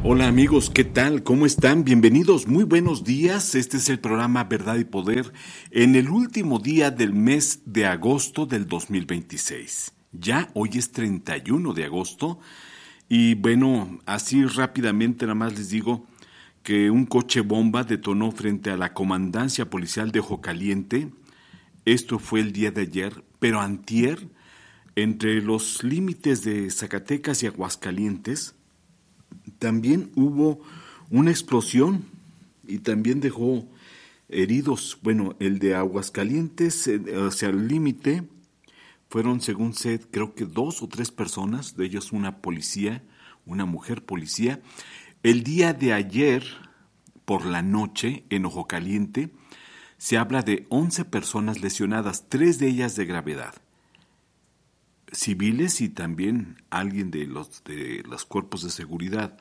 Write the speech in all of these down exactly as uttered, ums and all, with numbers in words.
Hola amigos, ¿qué tal? ¿Cómo están? Bienvenidos, muy buenos días. Este es el programa Verdad y Poder en el último día del mes de agosto del dos mil veintiséis. Ya hoy es treinta y uno de agosto y bueno, así rápidamente nada más les digo que un coche bomba detonó frente a la comandancia policial de Ojo Caliente. Esto fue el día de ayer, pero antier, entre los límites de Zacatecas y Aguascalientes, también hubo una explosión y también dejó heridos. Bueno, el de Aguascalientes, eh, hacia el límite, fueron, según sé, creo que dos o tres personas, de ellos una policía, una mujer policía. El día de ayer, por la noche, en Ojo Caliente, se habla de once personas lesionadas, tres de ellas de gravedad, civiles y también alguien de los, de los cuerpos de seguridad.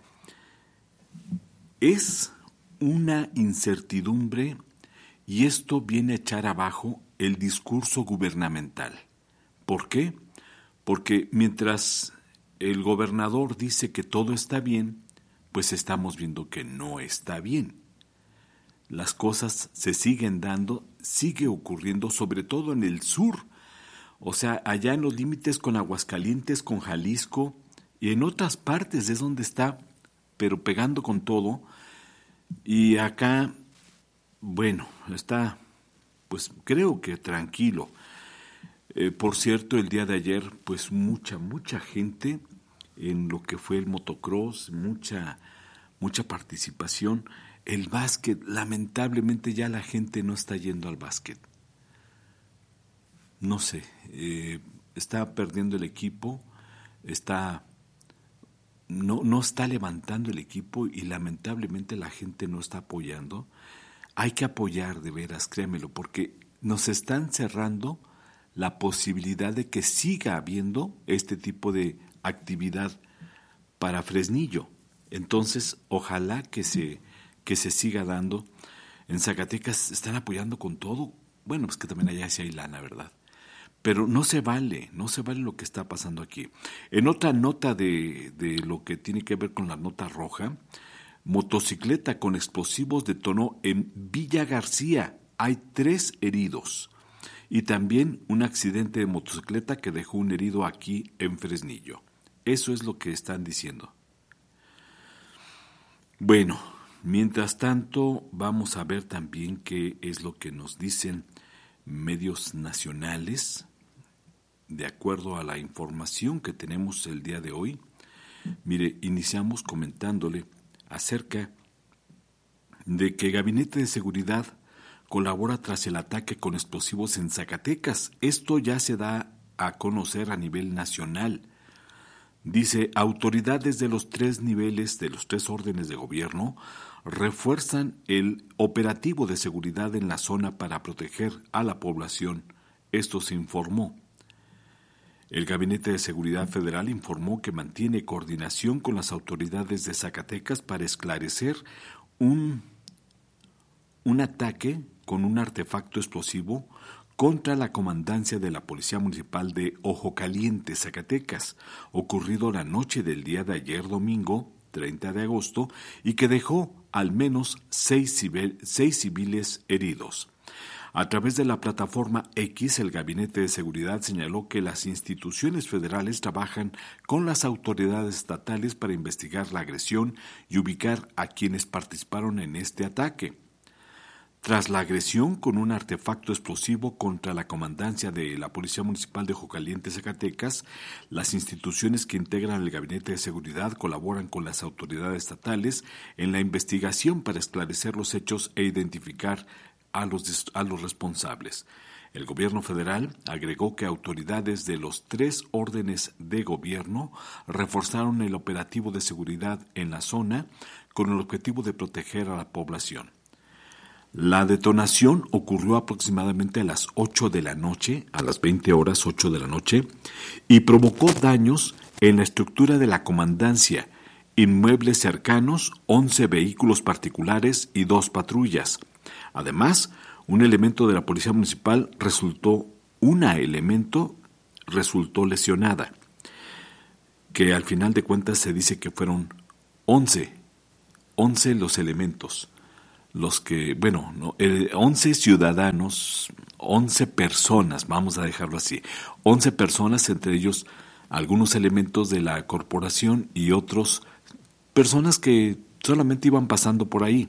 Es una incertidumbre y esto viene a echar abajo el discurso gubernamental. ¿Por qué? Porque mientras el gobernador dice que todo está bien, pues estamos viendo que no está bien. Las cosas se siguen dando, sigue ocurriendo, sobre todo en el sur. O sea, allá en los límites con Aguascalientes, con Jalisco y en otras partes es donde está, pero pegando con todo. Y acá, bueno, está, pues creo que tranquilo. Eh, por cierto, el día de ayer, pues mucha, mucha gente en lo que fue el motocross, mucha, mucha participación. El básquet, lamentablemente ya la gente no está yendo al básquet. No sé, eh, está perdiendo el equipo, está, no, no está levantando el equipo y lamentablemente la gente no está apoyando. Hay que apoyar de veras, créamelo, porque nos están cerrando la posibilidad de que siga habiendo este tipo de actividad para Fresnillo. Entonces, ojalá que se, que se siga dando. En Zacatecas están apoyando con todo. Bueno, pues que también allá sí hay lana, ¿verdad? Pero no se vale, no se vale lo que está pasando aquí. En otra nota de, de lo que tiene que ver con la nota roja, motocicleta con explosivos detonó en Villa García. Hay tres heridos. Y también un accidente de motocicleta que dejó un herido aquí en Fresnillo. Eso es lo que están diciendo. Bueno, mientras tanto vamos a ver también qué es lo que nos dicen medios nacionales. De acuerdo a la información que tenemos el día de hoy, mire, iniciamos comentándole acerca de que el Gabinete de Seguridad colabora tras el ataque con explosivos en Zacatecas. Esto ya se da a conocer a nivel nacional. Dice, autoridades de los tres niveles, de los tres órdenes de gobierno, refuerzan el operativo de seguridad en la zona para proteger a la población. Esto se informó. El Gabinete de Seguridad Federal informó que mantiene coordinación con las autoridades de Zacatecas para esclarecer un, un ataque con un artefacto explosivo contra la comandancia de la Policía Municipal de Ojo Caliente, Zacatecas, ocurrido la noche del día de ayer domingo, treinta de agosto, y que dejó al menos seis, civil, seis civiles heridos. A través de la plataforma X, el Gabinete de Seguridad señaló que las instituciones federales trabajan con las autoridades estatales para investigar la agresión y ubicar a quienes participaron en este ataque. Tras la agresión con un artefacto explosivo contra la comandancia de la Policía Municipal de Ojo Caliente, Zacatecas, las instituciones que integran el Gabinete de Seguridad colaboran con las autoridades estatales en la investigación para esclarecer los hechos e identificar a los, a los responsables. El gobierno federal agregó que autoridades de los tres órdenes de gobierno reforzaron el operativo de seguridad en la zona con el objetivo de proteger a la población. La detonación ocurrió aproximadamente a las ocho de la noche, a las veinte horas ocho de la noche, y provocó daños en la estructura de la comandancia, inmuebles cercanos, once vehículos particulares y dos patrullas. Además, un elemento de la Policía Municipal resultó, una elemento resultó lesionada, que al final de cuentas se dice que fueron once once los elementos, los que, bueno, no, eh, once ciudadanos, once personas, vamos a dejarlo así, once personas, entre ellos algunos elementos de la corporación y otros personas que solamente iban pasando por ahí.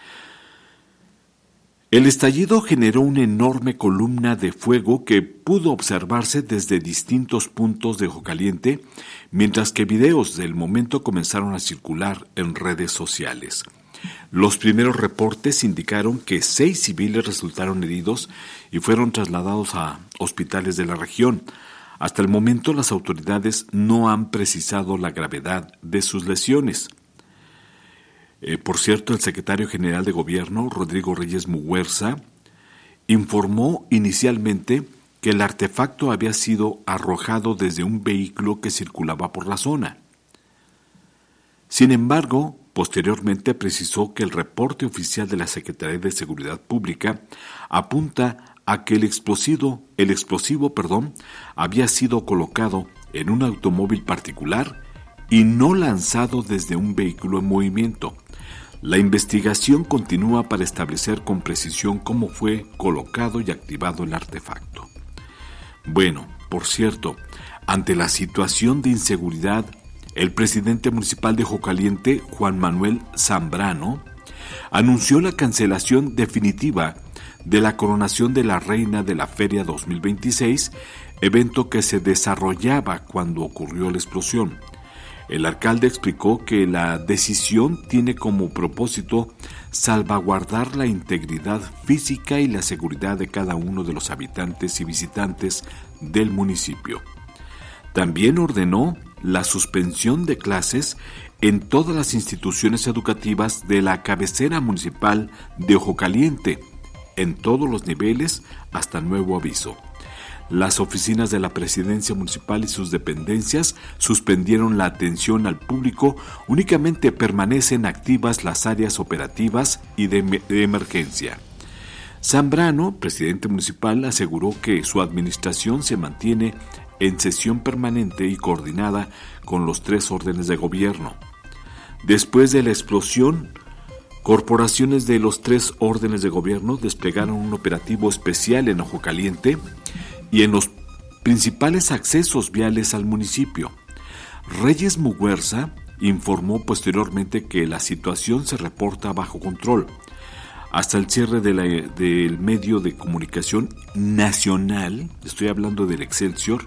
El estallido generó una enorme columna de fuego que pudo observarse desde distintos puntos de Ojocaliente, mientras que videos del momento comenzaron a circular en redes sociales. Los primeros reportes indicaron que seis civiles resultaron heridos y fueron trasladados a hospitales de la región. Hasta el momento, las autoridades no han precisado la gravedad de sus lesiones. Eh, por cierto, el secretario general de Gobierno, Rodrigo Reyes Muguerza, informó inicialmente que el artefacto había sido arrojado desde un vehículo que circulaba por la zona. Sin embargo, posteriormente precisó que el reporte oficial de la Secretaría de Seguridad Pública apunta a que el explosivo, el explosivo, perdón, había sido colocado en un automóvil particular y no lanzado desde un vehículo en movimiento. La investigación continúa para establecer con precisión cómo fue colocado y activado el artefacto. Bueno, por cierto, ante la situación de inseguridad, el presidente municipal de Ojocaliente, Juan Manuel Zambrano, anunció la cancelación definitiva de la coronación de la reina de la Feria dos mil veintiséis, evento que se desarrollaba cuando ocurrió la explosión. El alcalde explicó que la decisión tiene como propósito salvaguardar la integridad física y la seguridad de cada uno de los habitantes y visitantes del municipio. También ordenó la suspensión de clases en todas las instituciones educativas de la cabecera municipal de Ojocaliente, en todos los niveles hasta nuevo aviso. Las oficinas de la presidencia municipal y sus dependencias suspendieron la atención al público, únicamente permanecen activas las áreas operativas y de, de emergencia. Zambrano, presidente municipal, aseguró que su administración se mantiene en sesión permanente y coordinada con los tres órdenes de gobierno. Después de la explosión, corporaciones de los tres órdenes de gobierno desplegaron un operativo especial en Ojocaliente y en los principales accesos viales al municipio. Reyes Muguerza informó posteriormente que la situación se reporta bajo control. Hasta el cierre de la, del medio de comunicación nacional, estoy hablando del Excelsior,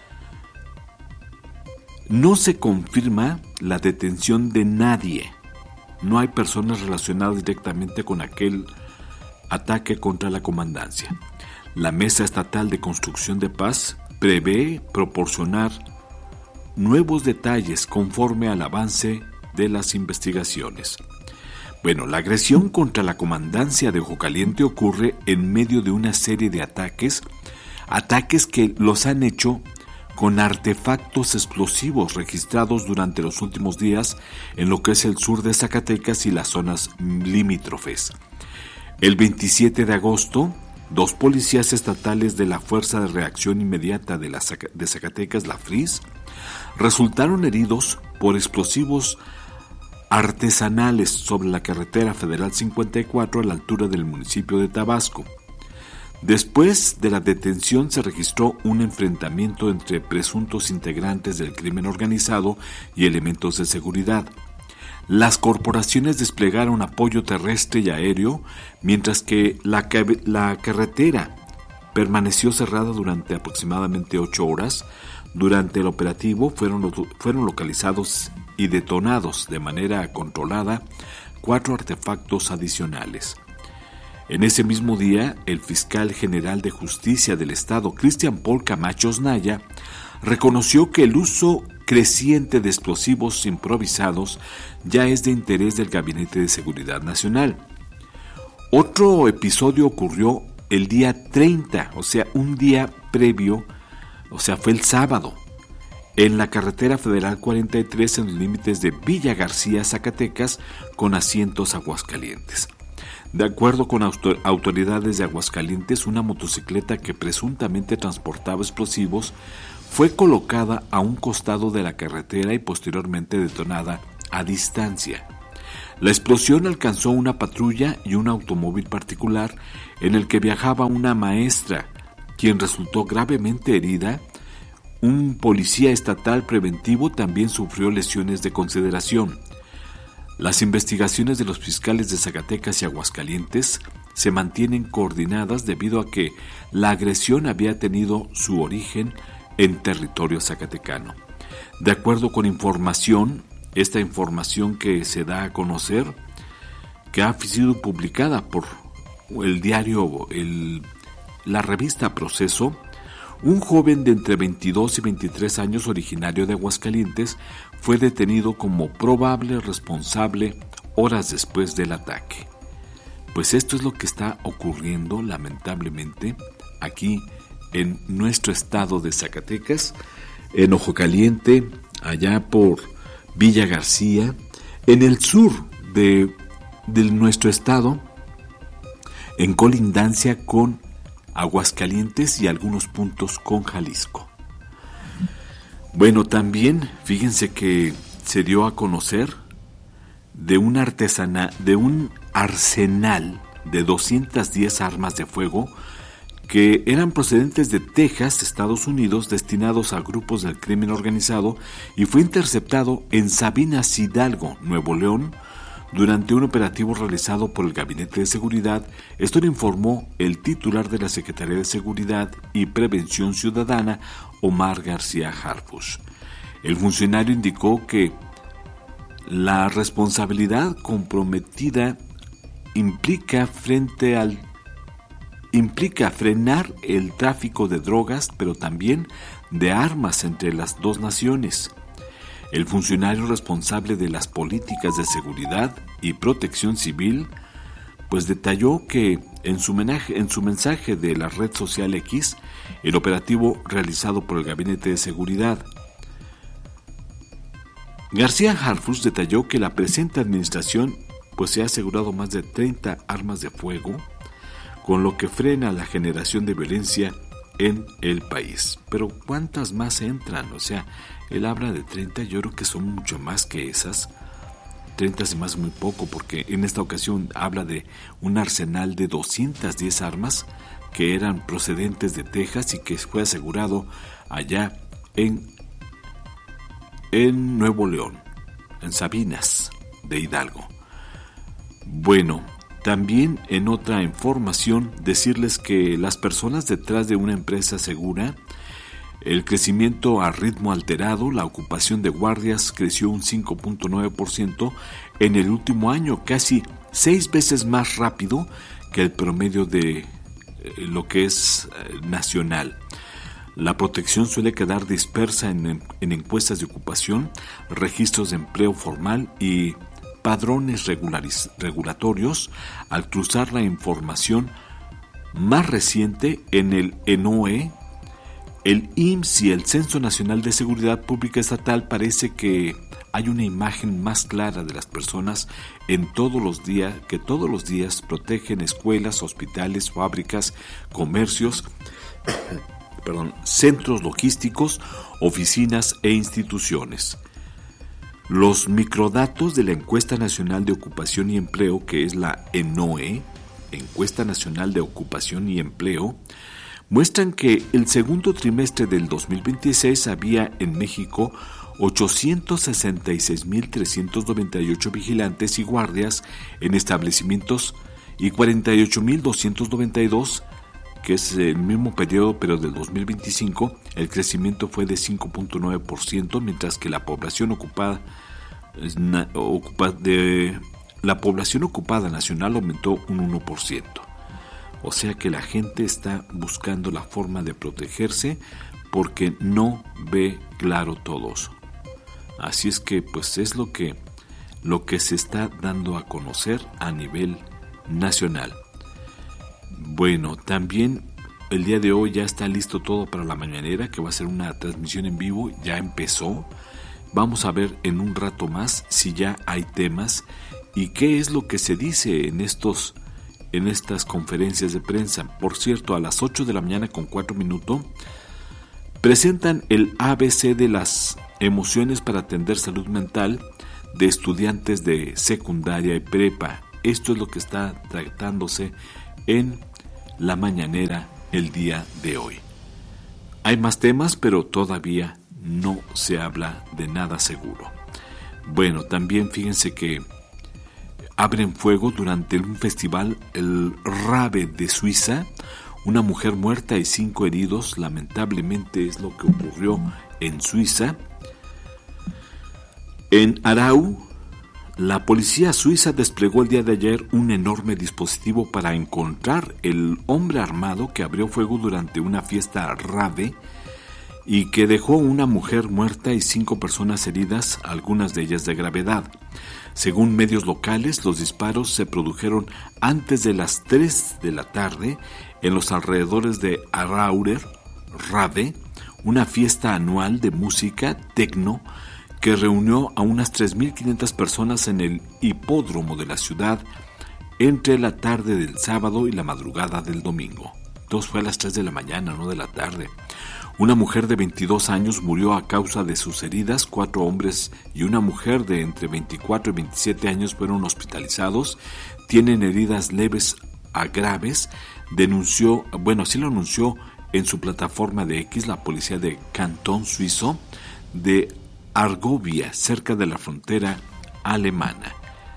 no se confirma la detención de nadie. No hay personas relacionadas directamente con aquel ataque contra la comandancia. La Mesa Estatal de Construcción de Paz prevé proporcionar nuevos detalles conforme al avance de las investigaciones. Bueno, la agresión contra la comandancia de Ojocaliente ocurre en medio de una serie de ataques, ataques que los han hecho con artefactos explosivos registrados durante los últimos días en lo que es el sur de Zacatecas y las zonas limítrofes. El veintisiete de agosto, dos policías estatales de la Fuerza de Reacción Inmediata de, la, de Zacatecas, la F R I S, resultaron heridos por explosivos artesanales sobre la carretera federal cincuenta y cuatro a la altura del municipio de Tabasco. Después de la detención se registró un enfrentamiento entre presuntos integrantes del crimen organizado y elementos de seguridad. Las corporaciones desplegaron apoyo terrestre y aéreo, mientras que la, la carretera permaneció cerrada durante aproximadamente ocho horas. Durante el operativo fueron, fueron localizados y detonados de manera controlada cuatro artefactos adicionales. En ese mismo día, el fiscal general de Justicia del Estado, Cristian Paul Camacho Osnaya, reconoció que el uso creciente de explosivos improvisados ya es de interés del Gabinete de Seguridad Nacional. Otro episodio ocurrió el día treinta, o sea, un día previo, o sea, fue el sábado, en la carretera federal cuarenta y tres en los límites de Villa García, Zacatecas, con asientos Aguascalientes. De acuerdo con autoridades de Aguascalientes, una motocicleta que presuntamente transportaba explosivos fue colocada a un costado de la carretera y posteriormente detonada a distancia. La explosión alcanzó una patrulla y un automóvil particular en el que viajaba una maestra, quien resultó gravemente herida. Un policía estatal preventivo también sufrió lesiones de consideración. Las investigaciones de los fiscales de Zacatecas y Aguascalientes se mantienen coordinadas debido a que la agresión había tenido su origen en territorio zacatecano. De acuerdo con información, esta información que se da a conocer, que ha sido publicada por el diario, el, la revista Proceso, un joven de entre veintidós y veintitrés años originario de Aguascalientes fue detenido como probable responsable horas después del ataque. Pues esto es lo que está ocurriendo lamentablemente aquí en nuestro estado de Zacatecas, en Ojo Caliente, allá por Villa García, en el sur de, de nuestro estado, en colindancia con Aguascalientes y algunos puntos con Jalisco. Bueno, también fíjense que se dio a conocer de un artesana, de un arsenal de doscientas diez armas de fuego que eran procedentes de Texas, Estados Unidos, destinados a grupos del crimen organizado, y fue interceptado en Sabinas, Hidalgo, Nuevo León, durante un operativo realizado por el Gabinete de Seguridad. Esto lo informó el titular de la Secretaría de Seguridad y Prevención Ciudadana, Omar García Harfuch. El funcionario indicó que la responsabilidad comprometida implica frente al implica frenar el tráfico de drogas, pero también de armas entre las dos naciones. El funcionario responsable de las políticas de seguridad y protección civil, pues detalló que en su, menaje, en su mensaje de la red social X, el operativo realizado por el Gabinete de Seguridad, García Harfuch detalló que la presente administración pues se ha asegurado más de treinta armas de fuego, con lo que frena la generación de violencia en el país. Pero ¿cuántas más entran? O sea, él habla de treinta, yo creo que son mucho más que esas. treinta se me hace muy poco, porque en esta ocasión habla de un arsenal de doscientas diez armas que eran procedentes de Texas y que fue asegurado allá en, en Nuevo León, en Sabinas de Hidalgo. Bueno, también en otra información decirles que las personas detrás de una empresa segura, el crecimiento a ritmo alterado, la ocupación de guardias creció un cinco punto nueve por ciento en el último año, casi seis veces más rápido que el promedio de lo que es nacional. La protección suele quedar dispersa en, en encuestas de ocupación, registros de empleo formal y padrones regulatorios al cruzar la información más reciente en el ENOE, el I M S S y el Censo Nacional de Seguridad Pública Estatal. Parece que hay una imagen más clara de las personas en todos los días, que todos los días protegen escuelas, hospitales, fábricas, comercios, perdón, centros logísticos, oficinas e instituciones. Los microdatos de la Encuesta Nacional de Ocupación y Empleo, que es la ENOE, Encuesta Nacional de Ocupación y Empleo, muestran que el segundo trimestre del dos mil veintiséis había en México ochocientos sesenta y seis mil trescientos noventa y ocho vigilantes y guardias en establecimientos y cuarenta y ocho mil doscientos noventa y dos, que es el mismo periodo pero del dos mil veinticinco. El crecimiento fue de cinco punto nueve por ciento, mientras que la población ocupada de la población ocupada nacional aumentó un uno por ciento. O sea que la gente está buscando la forma de protegerse porque no ve claro todo eso. Así es que pues es lo que lo que se está dando a conocer a nivel nacional. Bueno, también el día de hoy ya está listo todo para la mañanera, que va a ser una transmisión en vivo, ya empezó. Vamos a ver en un rato más si ya hay temas y qué es lo que se dice en estos en estas conferencias de prensa. Por cierto, a las ocho de la mañana con cuatro minutos presentan el A B C de las emociones para atender salud mental de estudiantes de secundaria y prepa. Esto es lo que está tratándose en la mañanera el día de hoy. Hay más temas, pero todavía no se habla de nada seguro. Bueno, también fíjense que abren fuego durante un festival, el Rave de Suiza. Una mujer muerta y cinco heridos, lamentablemente es lo que ocurrió en Suiza. En Aarau, la policía suiza desplegó el día de ayer un enorme dispositivo para encontrar el hombre armado que abrió fuego durante una fiesta rave y que dejó una mujer muerta y cinco personas heridas, algunas de ellas de gravedad. Según medios locales, los disparos se produjeron antes de las tres de la tarde en los alrededores de Aarauer Rave, una fiesta anual de música techno que reunió a unas tres mil quinientas personas en el hipódromo de la ciudad entre la tarde del sábado y la madrugada del domingo. Todo fue a las tres de la mañana, no de la tarde. Una mujer de veintidós años murió a causa de sus heridas, cuatro hombres y una mujer de entre veinticuatro y veintisiete años fueron hospitalizados, tienen heridas leves a graves, denunció, bueno, así lo anunció en su plataforma de X la policía de Cantón Suizo de Argovia, cerca de la frontera alemana.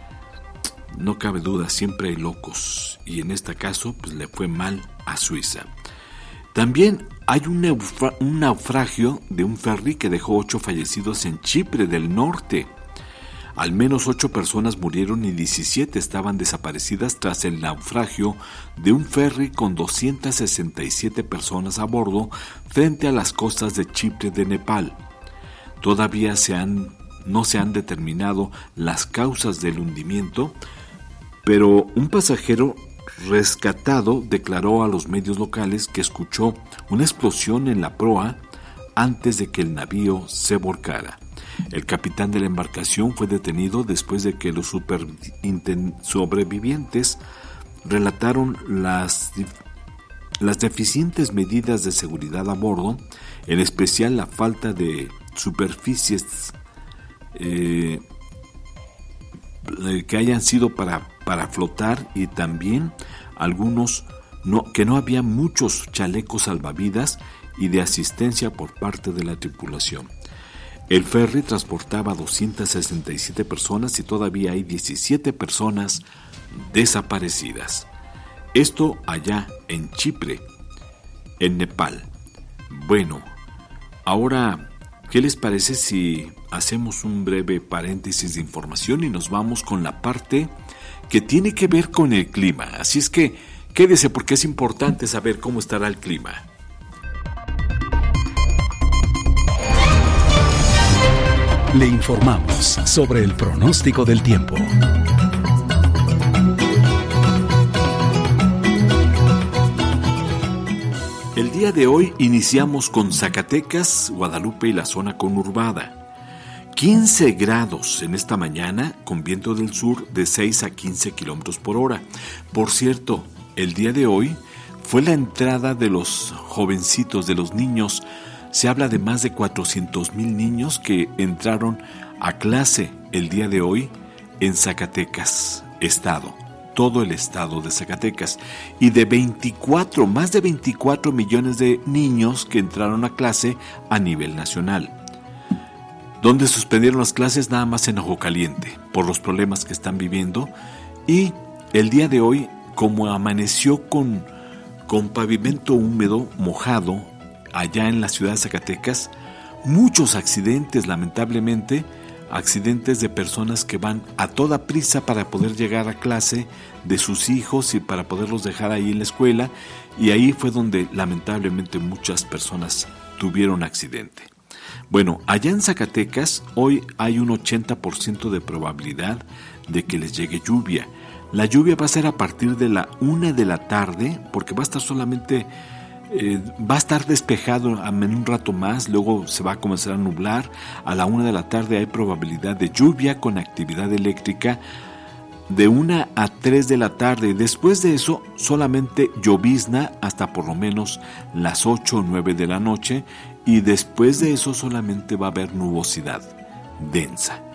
No cabe duda, siempre hay locos, y en este caso pues le fue mal a Suiza. También hay un, naufra- un naufragio de un ferry que dejó ocho fallecidos en Chipre del Norte. Al menos ocho personas murieron y diecisiete estaban desaparecidas tras el naufragio de un ferry con doscientas sesenta y siete personas a bordo frente a las costas de Chipre de Nepal. Todavía se han, no se han determinado las causas del hundimiento, pero un pasajero rescatado declaró a los medios locales que escuchó una explosión en la proa antes de que el navío se volcara. El capitán de la embarcación fue detenido después de que los super, inten, sobrevivientes relataron las, las deficientes medidas de seguridad a bordo, en especial la falta de superficies eh, que hayan sido para, para flotar y también algunos no, que no había muchos chalecos salvavidas y de asistencia por parte de la tripulación. El ferry transportaba doscientas sesenta y siete personas y todavía hay diecisiete personas desaparecidas. Esto allá en Chipre, en Nepal. Bueno, ahora, ¿qué les parece si hacemos un breve paréntesis de información y nos vamos con la parte que tiene que ver con el clima? Así es que quédese porque es importante saber cómo estará el clima. Le informamos sobre el pronóstico del tiempo. El día de hoy iniciamos con Zacatecas, Guadalupe y la zona conurbada. quince grados en esta mañana con viento del sur de seis a quince kilómetros por hora. Por cierto, el día de hoy fue la entrada de los jovencitos, de los niños. Se habla de más de cuatrocientos mil niños que entraron a clase el día de hoy en Zacatecas, estado, todo el estado de Zacatecas, y de veinticuatro, más de veinticuatro millones de niños que entraron a clase a nivel nacional. Donde suspendieron las clases nada más en Ojo Caliente por los problemas que están viviendo, y el día de hoy, como amaneció con, con pavimento húmedo, mojado, allá en la ciudad de Zacatecas, muchos accidentes, lamentablemente, accidentes de personas que van a toda prisa para poder llegar a clase de sus hijos y para poderlos dejar ahí en la escuela, y ahí fue donde lamentablemente muchas personas tuvieron accidente. Bueno, allá en Zacatecas hoy hay un ochenta por ciento de probabilidad de que les llegue lluvia. La lluvia va a ser a partir de la una de la tarde, porque va a estar solamente... Eh, va a estar despejado en un rato más, luego se va a comenzar a nublar. A la una de la tarde hay probabilidad de lluvia con actividad eléctrica de una a tres de la tarde. Después de eso solamente llovizna hasta por lo menos las ocho o nueve de la noche, y después de eso solamente va a haber nubosidad densa.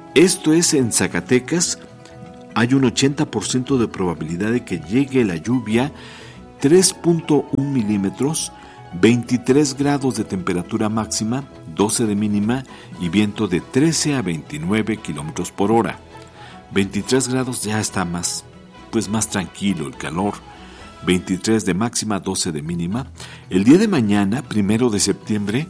Esto es en Zacatecas, hay un ochenta por ciento de probabilidad de que llegue la lluvia, tres punto uno milímetros, veintitrés grados de temperatura máxima, doce de mínima y viento de trece a veintinueve kilómetros por hora. veintitrés grados ya está más, pues más tranquilo el calor. veintitrés de máxima, doce de mínima. El día de mañana, primero de septiembre,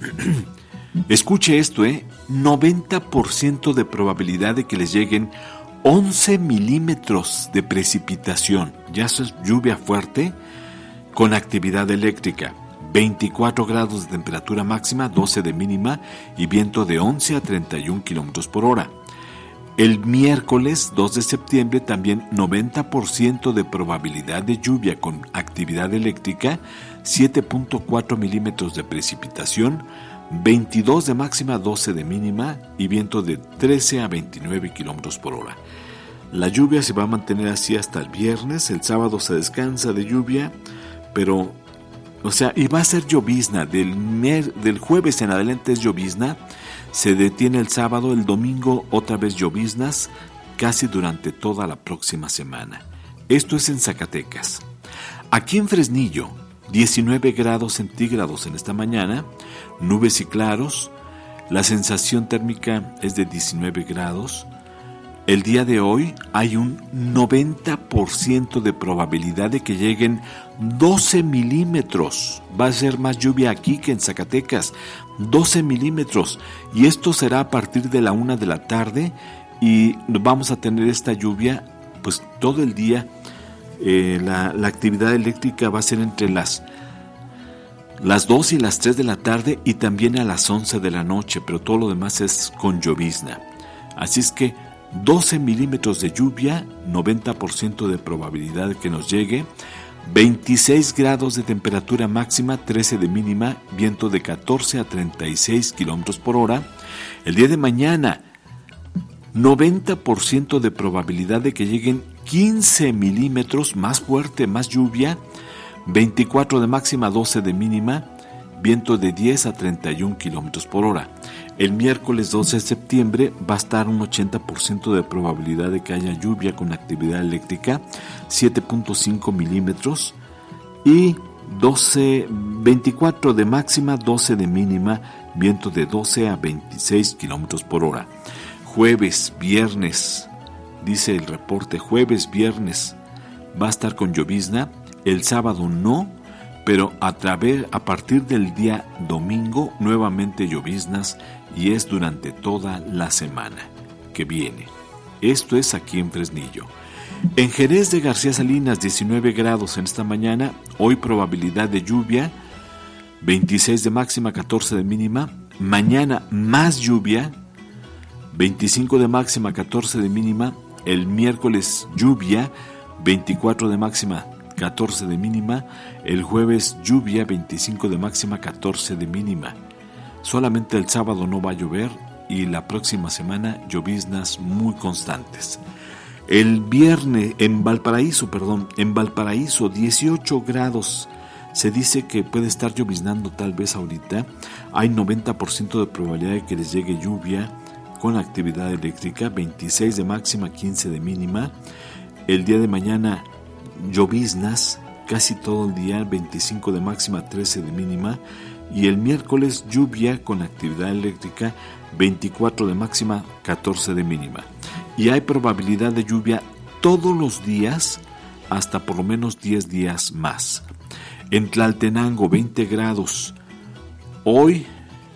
escuche esto, ¿eh? noventa por ciento de probabilidad de que les lleguen once milímetros de precipitación. Ya eso es lluvia fuerte con actividad eléctrica. veinticuatro grados de temperatura máxima, doce de mínima y viento de once a treinta y uno kilómetros por hora. El miércoles dos de septiembre también noventa por ciento de probabilidad de lluvia con actividad eléctrica, siete punto cuatro milímetros de precipitación, veintidós de máxima, doce de mínima y viento de trece a veintinueve kilómetros por hora. La lluvia se va a mantener así hasta el viernes. El sábado se descansa de lluvia, pero, o sea, y va a ser llovizna. Del, mer, del jueves en adelante es llovizna. Se detiene el sábado, el domingo otra vez lloviznas, casi durante toda la próxima semana. Esto es en Zacatecas. Aquí en Fresnillo, diecinueve grados centígrados en esta mañana, nubes y claros, la sensación térmica es de diecinueve grados. El día de hoy hay un noventa por ciento de probabilidad de que lleguen doce milímetros. Va a ser más lluvia aquí que en Zacatecas, doce milímetros. Y esto será a partir de la una de la tarde y vamos a tener esta lluvia pues todo el día. Eh, la, la actividad eléctrica va a ser entre las, las dos y las tres de la tarde y también a las once de la noche, pero todo lo demás es con llovizna. Así es que doce milímetros de lluvia, noventa por ciento de probabilidad de que nos llegue, veintiséis grados de temperatura máxima, trece de mínima, viento de catorce a treinta y seis kilómetros por hora. El día de mañana, noventa por ciento de probabilidad de que lleguen quince milímetros, más fuerte, más lluvia, veinticuatro de máxima, doce de mínima, viento de diez a treinta y uno kilómetros por hora. El miércoles doce de septiembre va a estar un ochenta por ciento de probabilidad de que haya lluvia con actividad eléctrica, siete punto cinco milímetros y doce, veinticuatro de máxima, doce de mínima, viento de doce a veintiséis kilómetros por hora. Jueves, viernes, dice el reporte, jueves, viernes va a estar con llovizna, el sábado no, pero a, través, a partir del día domingo nuevamente lloviznas y es durante toda la semana que viene. Esto es aquí en Fresnillo. En Jerez de García Salinas, diecinueve grados en esta mañana, hoy probabilidad de lluvia, veintiséis de máxima, catorce de mínima, mañana más lluvia, veinticinco de máxima, catorce de mínima, el miércoles lluvia, veinticuatro de máxima, catorce de mínima, el jueves lluvia, veinticinco de máxima, catorce de mínima. Solamente el sábado no va a llover y la próxima semana lloviznas muy constantes. El viernes en Valparaíso, perdón, en Valparaíso dieciocho grados. Se dice que puede estar lloviznando tal vez ahorita. Hay noventa por ciento de probabilidad de que les llegue lluvia con actividad eléctrica, veintiséis de máxima, quince de mínima. El día de mañana lloviznas casi todo el día, veinticinco de máxima, trece de mínima, y el miércoles lluvia con actividad eléctrica, veinticuatro de máxima, catorce de mínima. Y hay probabilidad de lluvia todos los días hasta por lo menos diez días más. En Tlaltenango, veinte grados. Hoy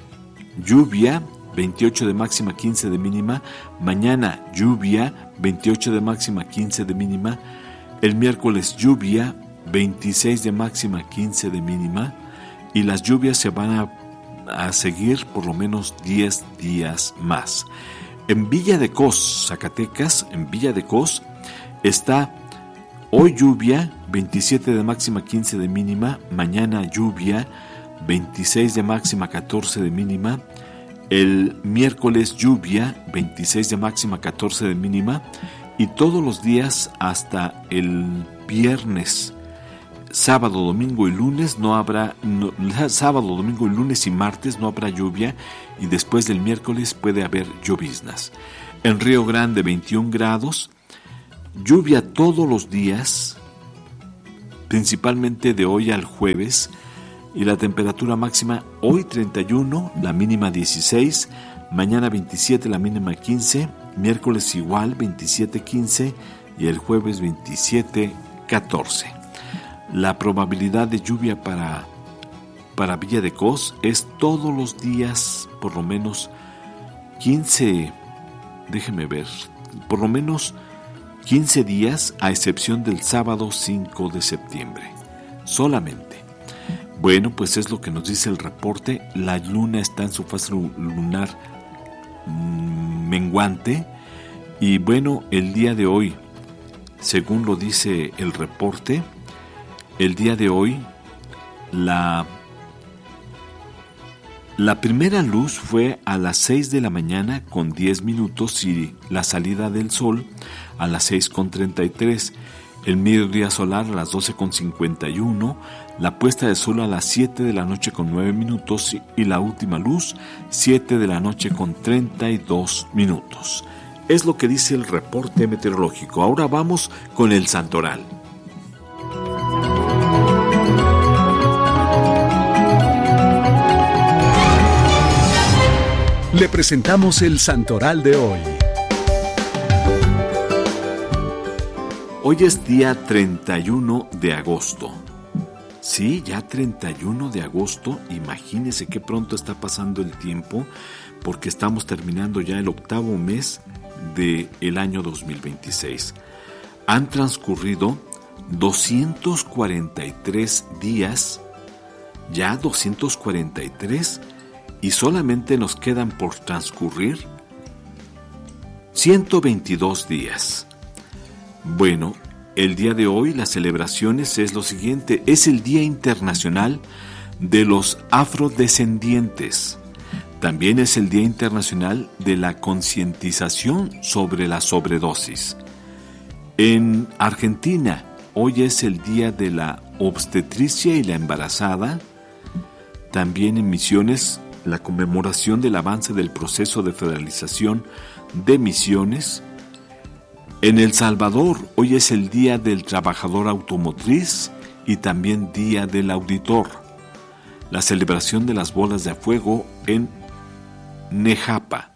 lluvia, veintiocho de máxima, quince de mínima. Mañana lluvia, veintiocho de máxima, quince de mínima. El miércoles lluvia, veintiséis de máxima, quince de mínima, y las lluvias se van a, a seguir por lo menos diez días más. En Villa de Cos, Zacatecas, en Villa de Cos, está hoy lluvia, veintisiete de máxima, quince de mínima, mañana lluvia, veintiséis de máxima, catorce de mínima, el miércoles lluvia, veintiséis de máxima, catorce de mínima, y todos los días hasta el viernes, sábado, domingo y lunes no habrá, no, sábado, domingo y lunes y martes no habrá lluvia y después del miércoles puede haber lloviznas. En Río Grande veintiún grados, lluvia todos los días, principalmente de hoy al jueves, y la temperatura máxima hoy treinta y uno, la mínima dieciséis, mañana veintisiete, la mínima quince, miércoles igual veintisiete, quince y el jueves veintisiete, catorce. La probabilidad de lluvia para, para Villa de Cos es todos los días, por lo menos quince, déjeme ver, por lo menos quince días, a excepción del sábado cinco de septiembre, solamente. Bueno, pues es lo que nos dice el reporte. La luna está en su fase lunar mmm, menguante, y bueno, el día de hoy, según lo dice el reporte, el día de hoy la La primera luz fue a las seis de la mañana con diez minutos y la salida del sol a las seis con treinta y tres, el mediodía solar a las doce con cincuenta y uno, la puesta de sol a las siete de la noche con nueve minutos y la última luz siete de la noche con treinta y dos minutos. Es lo que dice el reporte meteorológico. Ahora vamos con el santoral. Le presentamos el santoral de hoy. Hoy es día treinta y uno de agosto. Sí, ya treinta y uno de agosto. Imagínese qué pronto está pasando el tiempo, porque estamos terminando ya el octavo mes del año dos mil veintiséis. Han transcurrido doscientos cuarenta y tres días, ya doscientos cuarenta y tres, y solamente nos quedan por transcurrir ciento veintidós días. Bueno, el día de hoy las celebraciones es lo siguiente: es el Día Internacional de los Afrodescendientes. También es el Día Internacional de la Concientización sobre la Sobredosis. En Argentina, hoy es el Día de la Obstetricia y la Embarazada. También en Misiones, la conmemoración del avance del proceso de federalización de Misiones. En El Salvador, hoy es el Día del Trabajador Automotriz y también Día del Auditor. La celebración de las bolas de fuego en Nejapa.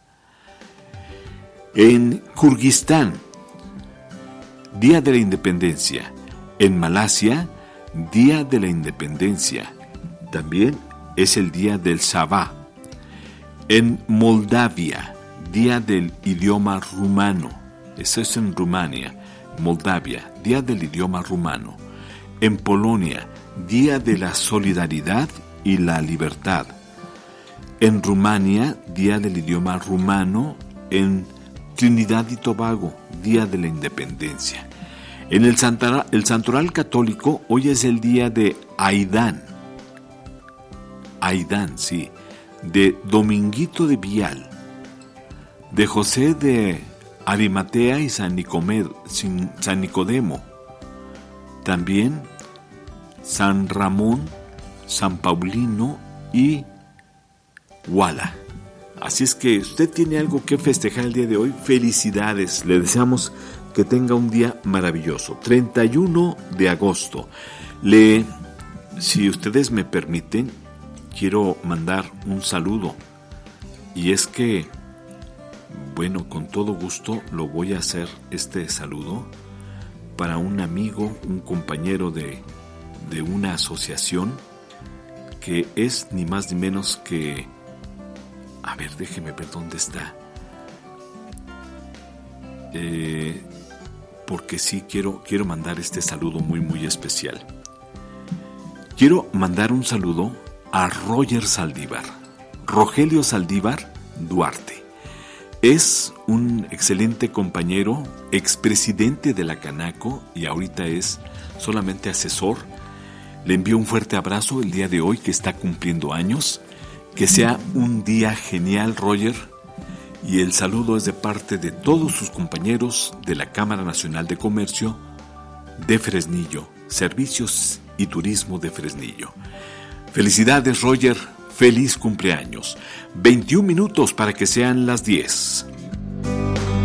En Kirguistán, Día de la Independencia. En Malasia, Día de la Independencia. También es el Día del Sabá. En Moldavia, Día del Idioma Rumano. Eso es en Rumania. Moldavia, Día del Idioma Rumano. En Polonia, Día de la Solidaridad y la Libertad. En Rumania, Día del Idioma Rumano. En Trinidad y Tobago, Día de la Independencia. En el, Santara, el Santoral Católico, hoy es el Día de Aidán. Aidán, sí, de Dominguito de Vial, de José de Arimatea y San, Nicomed, San Nicodemo, también San Ramón, San Paulino y Wala. Así es que usted tiene algo que festejar el día de hoy. Felicidades, le deseamos que tenga un día maravilloso. treinta y uno de agosto. Le, si ustedes me permiten, quiero mandar un saludo, y es que, bueno, con todo gusto lo voy a hacer este saludo para un amigo, un compañero de, de una asociación que es ni más ni menos que, a ver, déjeme ver dónde está, eh, porque sí quiero, quiero mandar este saludo muy muy especial. Quiero mandar un saludo a Roger Saldívar, Rogelio Saldívar Duarte. Es un excelente compañero, expresidente de la Canaco y ahorita es solamente asesor. Le envío un fuerte abrazo el día de hoy, que está cumpliendo años. Que sea un día genial, Roger. Y el saludo es de parte de todos sus compañeros de la Cámara Nacional de Comercio de Fresnillo, Servicios y Turismo de Fresnillo. Felicidades, Roger, feliz cumpleaños. veintiún minutos para que sean las diez.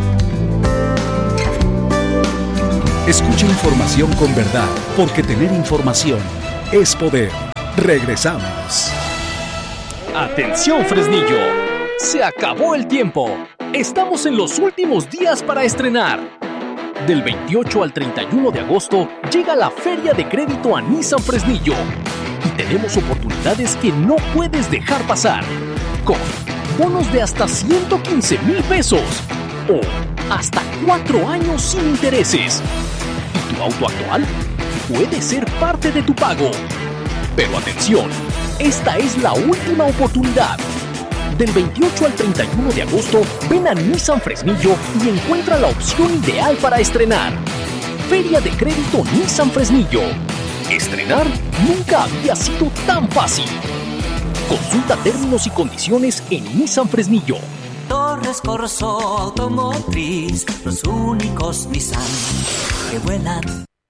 Escucha información con verdad, porque tener información es poder. Regresamos. Atención, Fresnillo. Se acabó el tiempo. Estamos en los últimos días para estrenar. Del veintiocho al treinta y uno de agosto llega la Feria de Crédito a Nissan Fresnillo. Y tenemos oportunidades que no puedes dejar pasar. Con bonos de hasta ciento quince mil pesos. O hasta cuatro años sin intereses. ¿Y tu auto actual? Puede ser parte de tu pago. Pero atención, esta es la última oportunidad. Del veintiocho al treinta y uno de agosto, ven a Nissan Fresnillo y encuentra la opción ideal para estrenar. Feria de Crédito Nissan Fresnillo. Estrenar nunca había sido tan fácil. Consulta términos y condiciones en Nissan Fresnillo. Torres Corso Automotriz, los únicos Nissan que vuelan.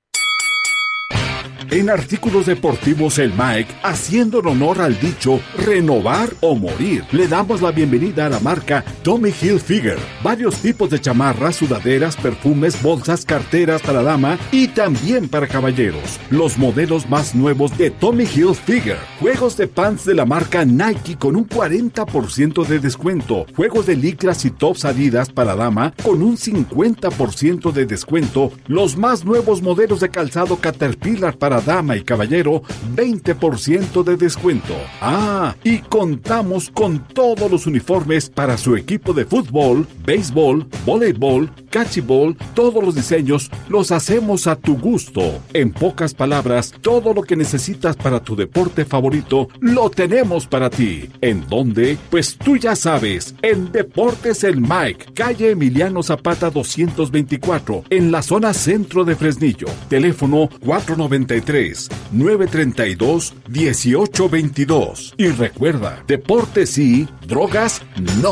En Artículos Deportivos El Mike, haciendo honor al dicho renovar o morir, le damos la bienvenida a la marca Tommy Hilfiger. Varios tipos de chamarras, sudaderas, perfumes, bolsas, carteras para dama y también para caballeros. Los modelos más nuevos de Tommy Hilfiger. Juegos de pants de la marca Nike con un cuarenta por ciento de descuento. Juegos de licras y tops Adidas para dama con un cincuenta por ciento de descuento. Los más nuevos modelos de calzado Caterpillar para dama y caballero, veinte por ciento de descuento. Ah, y contamos con todos los uniformes para su equipo de fútbol, béisbol, voleibol, cachibol. Todos los diseños los hacemos a tu gusto. En pocas palabras, todo lo que necesitas para tu deporte favorito lo tenemos para ti. ¿En dónde? Pues tú ya sabes, en Deportes El Mike, calle Emiliano Zapata doscientos veinticuatro, en la zona centro de Fresnillo. Teléfono cuatro noventa y tres, nueve treinta y dos, dieciocho veintidós. Y recuerda, deporte sí, drogas no.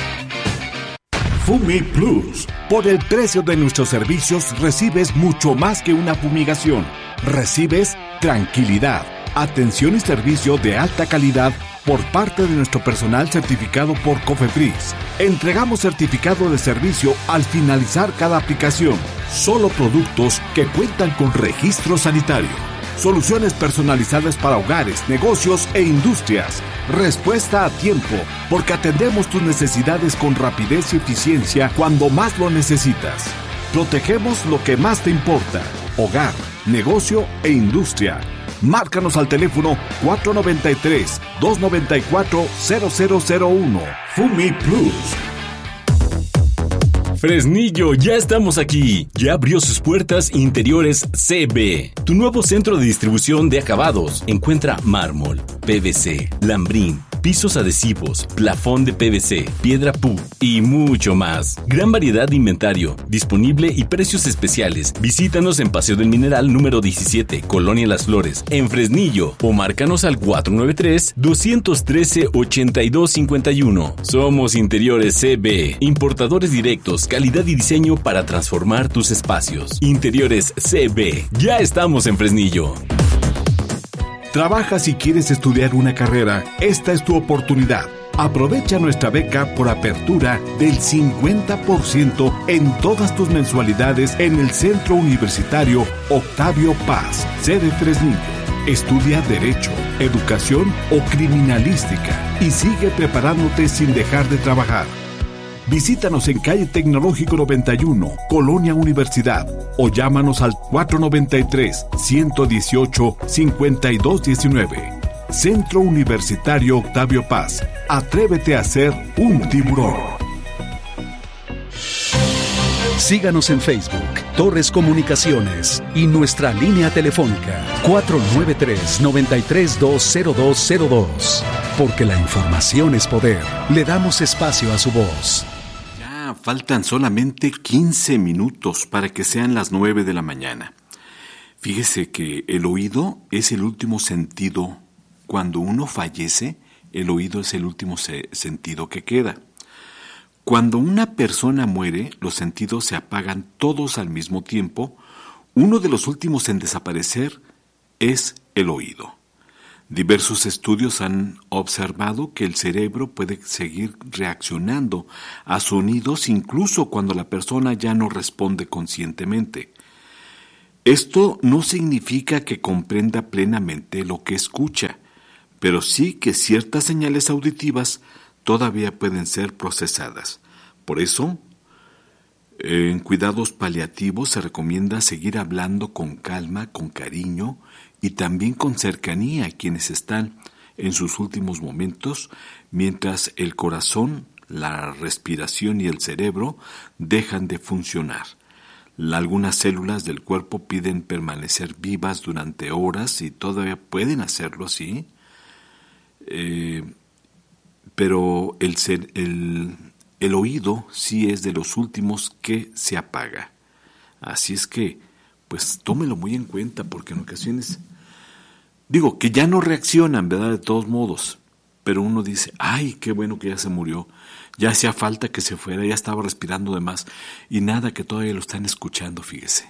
Fumi Plus. Por el precio de nuestros servicios recibes mucho más que una fumigación. Recibes tranquilidad, atención y servicio de alta calidad por parte de nuestro personal certificado por COFEPRIS. Entregamos certificado de servicio al finalizar cada aplicación. Solo productos que cuentan con registro sanitario. Soluciones personalizadas para hogares, negocios e industrias. Respuesta a tiempo, porque atendemos tus necesidades con rapidez y eficiencia cuando más lo necesitas. Protegemos lo que más te importa: hogar, negocio e industria. Márcanos al teléfono cuatro noventa y tres, dos noventa y cuatro, cero cero cero uno. Fumi Plus. Fresnillo, ya estamos aquí. Ya abrió sus puertas Interiores C B, tu nuevo centro de distribución de acabados. Encuentra mármol, P V C, lambrín, pisos adhesivos, plafón de P V C, piedra P U y mucho más. Gran variedad de inventario, disponible y precios especiales. Visítanos en Paseo del Mineral número diecisiete, Colonia Las Flores, en Fresnillo, o márcanos al cuatro noventa y tres, dos uno tres, ocho dos cinco uno. Somos Interiores C B, importadores directos, calidad y diseño para transformar tus espacios. Interiores C B, ya estamos en Fresnillo. ¿Trabajas y quieres estudiar una carrera? Esta es tu oportunidad. Aprovecha nuestra beca por apertura del cincuenta por ciento en todas tus mensualidades en el Centro Universitario Octavio Paz, sede Fresnillo. Estudia Derecho, Educación o Criminalística y sigue preparándote sin dejar de trabajar. Visítanos en calle Tecnológico noventa y uno, Colonia Universidad, o llámanos al cuatro noventa y tres, ciento dieciocho, cincuenta y dos diecinueve. Centro Universitario Octavio Paz. Atrévete a ser un tiburón. Síganos en Facebook, Torres Comunicaciones, y nuestra línea telefónica cuatro nueve tres, nueve tres dos, cero dos cero dos. Porque la información es poder. Le damos espacio a su voz. Faltan solamente quince minutos para que sean las nueve de la mañana. Fíjese que el oído es el último sentido. Cuando uno fallece, el oído es el último se- sentido que queda. Cuando una persona muere, los sentidos se apagan todos al mismo tiempo. Uno de los últimos en desaparecer es el oído. Diversos estudios han observado que el cerebro puede seguir reaccionando a sonidos incluso cuando la persona ya no responde conscientemente. Esto no significa que comprenda plenamente lo que escucha, pero sí que ciertas señales auditivas todavía pueden ser procesadas. Por eso, en cuidados paliativos se recomienda seguir hablando con calma, con cariño y también con cercanía a quienes están en sus últimos momentos, mientras el corazón, la respiración y el cerebro dejan de funcionar. Algunas células del cuerpo piden permanecer vivas durante horas y todavía pueden hacerlo así, eh, pero el, ser, el, el oído sí es de los últimos que se apaga. Así es que, pues tómelo muy en cuenta, porque en ocasiones, digo, que ya no reaccionan, ¿verdad? De todos modos, pero uno dice, ay, qué bueno que ya se murió, ya hacía falta que se fuera, ya estaba respirando de más, y nada, que todavía lo están escuchando, fíjese.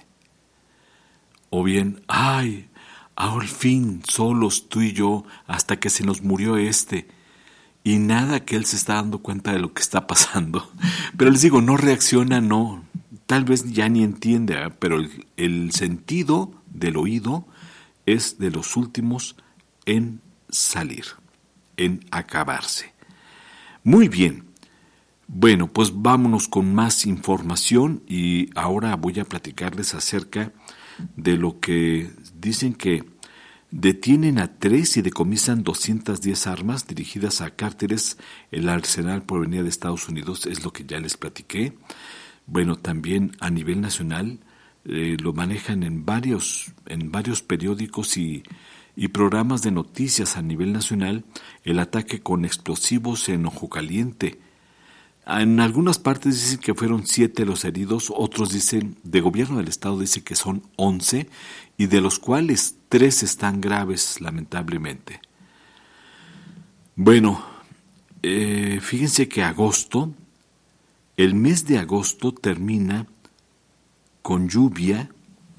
O bien, ay, al fin, solos tú y yo, hasta que se nos murió este, y nada, que él se está dando cuenta de lo que está pasando. Pero les digo, no reacciona, no, tal vez ya ni entiende, ¿eh? Pero el, el sentido del oído es de los últimos en salir, en acabarse. Muy bien. Bueno, pues vámonos con más información y ahora voy a platicarles acerca de lo que dicen que detienen a tres y decomisan doscientas diez armas dirigidas a cárteles. El arsenal provenía de Estados Unidos, es lo que ya les platiqué. Bueno, también a nivel nacional eh, lo manejan en varios, en varios periódicos y, y programas de noticias a nivel nacional, el ataque con explosivos en Ojo Caliente. En algunas partes dicen que fueron siete los heridos, otros dicen, de gobierno del estado dice que son once, y de los cuales tres están graves, lamentablemente. Bueno, eh, fíjense que agosto, el mes de agosto termina con lluvia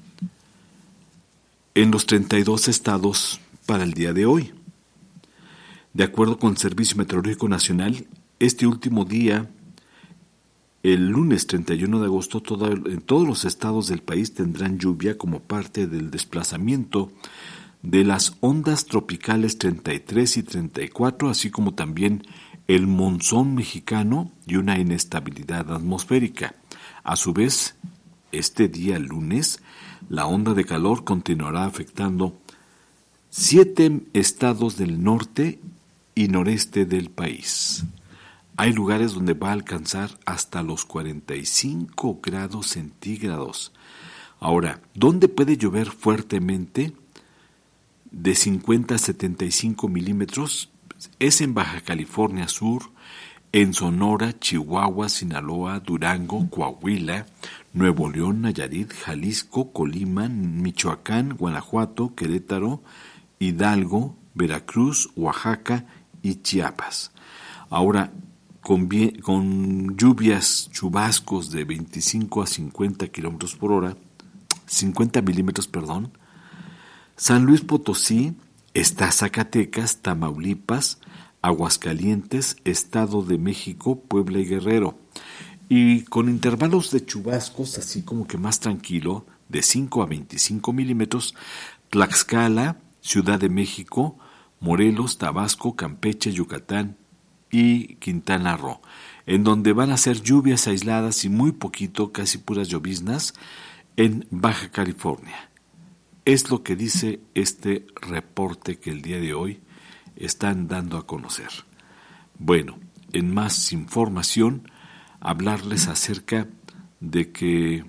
en los treinta y dos estados para el día de hoy. De acuerdo con el Servicio Meteorológico Nacional, este último día, el lunes treinta y uno de agosto, todo, en todos los estados del país tendrán lluvia como parte del desplazamiento de las ondas tropicales treinta y tres y treinta y cuatro, así como también el monzón mexicano y una inestabilidad atmosférica. A su vez, este día lunes, la onda de calor continuará afectando siete estados del norte y noreste del país. Hay lugares donde va a alcanzar hasta los cuarenta y cinco grados centígrados. Ahora, ¿dónde puede llover fuertemente? De cincuenta a setenta y cinco milímetros. Es en Baja California Sur, en Sonora, Chihuahua, Sinaloa, Durango, Coahuila, Nuevo León, Nayarit, Jalisco, Colima, Michoacán, Guanajuato, Querétaro, Hidalgo, Veracruz, Oaxaca y Chiapas. Ahora, Con, con lluvias, chubascos de veinticinco a cincuenta kilómetros por hora, cincuenta milímetros, perdón. San Luis Potosí, está Zacatecas, Tamaulipas, Aguascalientes, Estado de México, Puebla y Guerrero. Y con intervalos de chubascos, así como que más tranquilo, de cinco a veinticinco milímetros, Tlaxcala, Ciudad de México, Morelos, Tabasco, Campeche, Yucatán y Quintana Roo, en donde van a ser lluvias aisladas y muy poquito, casi puras lloviznas, en Baja California. Es lo que dice este reporte que el día de hoy están dando a conocer. Bueno, en más información, hablarles acerca de que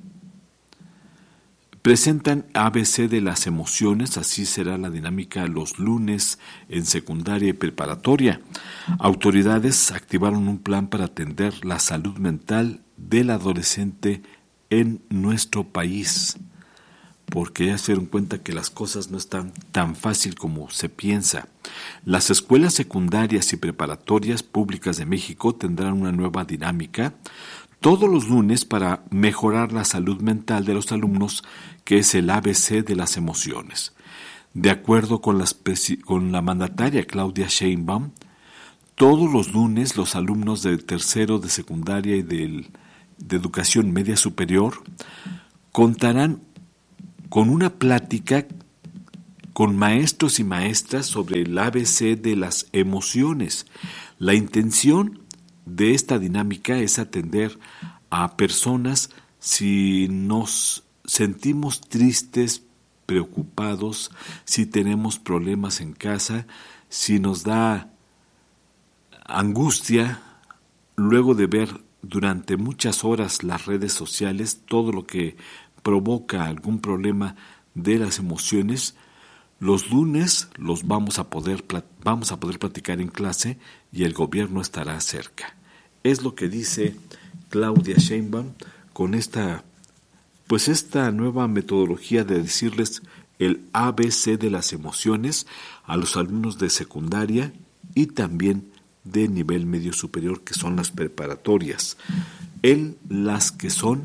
presentan A B C de las emociones, así será la dinámica los lunes en secundaria y preparatoria. Autoridades activaron un plan para atender la salud mental del adolescente en nuestro país, porque ya se dieron cuenta que las cosas no están tan fácil como se piensa. Las escuelas secundarias y preparatorias públicas de México tendrán una nueva dinámica todos los lunes para mejorar la salud mental de los alumnos, que es el A B C de las emociones. De acuerdo con, las, con la mandataria Claudia Sheinbaum, todos los lunes los alumnos de tercero de secundaria y de, de educación media superior contarán con una plática con maestros y maestras sobre el A B C de las emociones. La intención de esta dinámica es atender a personas si nos sentimos tristes, preocupados, si tenemos problemas en casa, si nos da angustia luego de ver durante muchas horas las redes sociales, todo lo que provoca algún problema de las emociones. Los lunes los vamos a poder vamos a poder platicar en clase y el gobierno estará cerca. Es lo que dice Claudia Sheinbaum con esta pues esta nueva metodología de decirles el A B C de las emociones a los alumnos de secundaria y también de nivel medio superior, que son las preparatorias, en las que son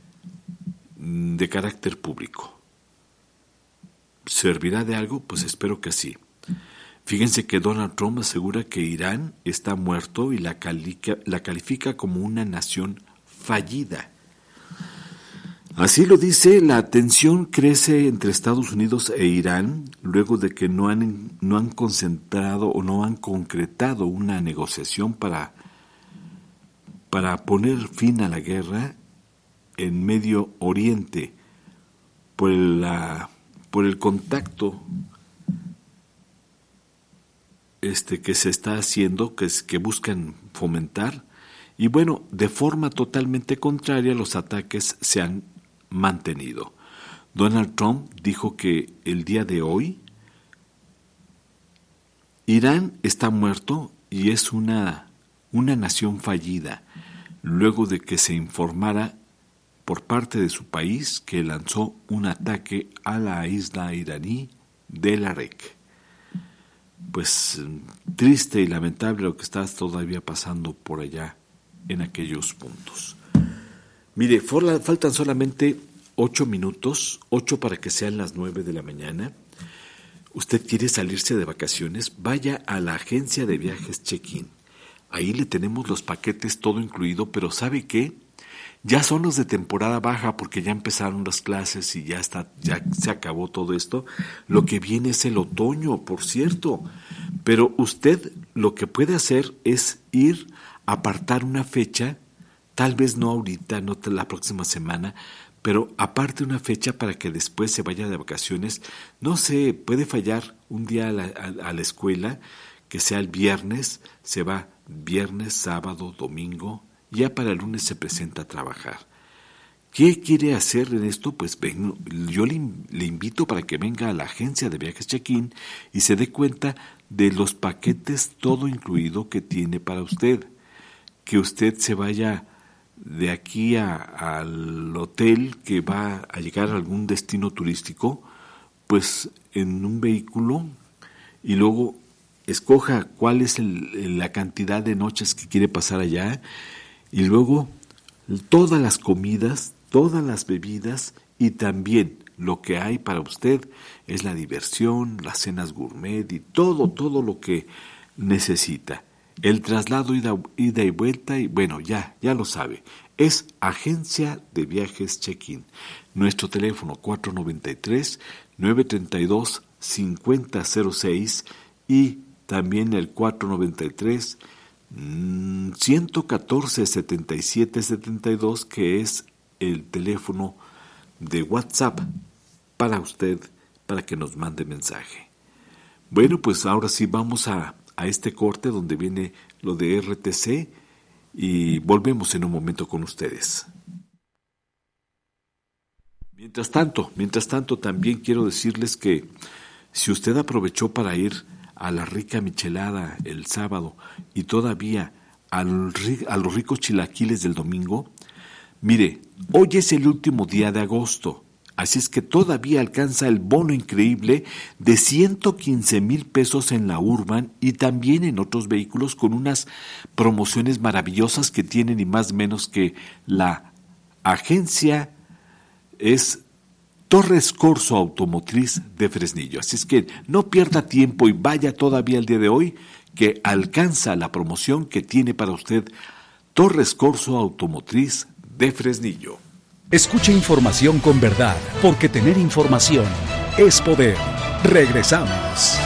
de carácter público. ¿Servirá de algo? Pues espero que sí. Fíjense que Donald Trump asegura que Irán está muerto y la, calica, la califica como una nación fallida. Así lo dice, la tensión crece entre Estados Unidos e Irán luego de que no han, no han concentrado o no han concretado una negociación para, para poner fin a la guerra en Medio Oriente por la por el contacto este que se está haciendo, que es que buscan fomentar, y bueno, de forma totalmente contraria los ataques se han mantenido. Donald Trump dijo que el día de hoy Irán está muerto y es una, una nación fallida, luego de que se informara por parte de su país que lanzó un ataque a la isla iraní de Larek. Pues triste y lamentable lo que está todavía pasando por allá en aquellos puntos. Mire, faltan solamente ocho minutos, ocho para que sean las nueve de la mañana. ¿Usted quiere salirse de vacaciones? Vaya a la agencia de viajes Check-in. Ahí le tenemos los paquetes todo incluido, pero ¿sabe qué? Ya son los de temporada baja porque ya empezaron las clases y ya está, ya se acabó todo esto. Lo que viene es el otoño, por cierto. Pero usted lo que puede hacer es ir a apartar una fecha, tal vez no ahorita, no la próxima semana, pero aparte una fecha para que después se vaya de vacaciones. No sé, puede fallar un día a la, a, a la escuela, que sea el viernes, se va viernes, sábado, domingo, ya para el lunes se presenta a trabajar. ¿Qué quiere hacer en esto? Pues ven, yo le, le invito para que venga a la agencia de viajes Check-in y se dé cuenta de los paquetes todo incluido que tiene para usted. Que usted se vaya de aquí a, al hotel que va a llegar a algún destino turístico, pues en un vehículo, y luego escoja cuál es el, la cantidad de noches que quiere pasar allá, y luego todas las comidas, todas las bebidas y también lo que hay para usted es la diversión, las cenas gourmet y todo, todo lo que necesita. El traslado ida, ida y vuelta y bueno, ya, ya lo sabe. Es Agencia de Viajes Check-in. Nuestro teléfono cuatro nueve tres, nueve tres dos, cinco cero cero seis y también el cuatro nueve tres, ciento catorce, setenta y siete setenta y dos, que es el teléfono de WhatsApp para usted, para que nos mande mensaje. Bueno, pues ahora sí vamos a, a este corte donde viene lo de R T C y volvemos en un momento con ustedes. Mientras tanto, mientras tanto también quiero decirles que si usted aprovechó para ir a la rica michelada el sábado y todavía al, a los ricos chilaquiles del domingo, mire, hoy es el último día de agosto, así es que todavía alcanza el bono increíble de ciento quince mil pesos en la Urban y también en otros vehículos con unas promociones maravillosas que tienen ni más menos que la agencia es Torres Corso Automotriz de Fresnillo. Así es que no pierda tiempo y vaya todavía el día de hoy, que alcanza la promoción que tiene para usted Torres Corso Automotriz de Fresnillo. Escuche información con verdad, porque tener información es poder. Regresamos.